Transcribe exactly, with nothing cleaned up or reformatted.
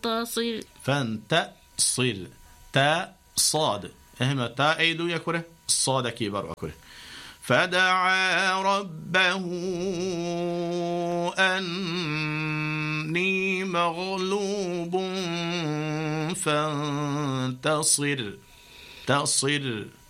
فانتصر فانتصر تا صاد اهما تا ايدو يكره صاد كبر أكره فدعا ربه أني مغلوب فانتصر تصر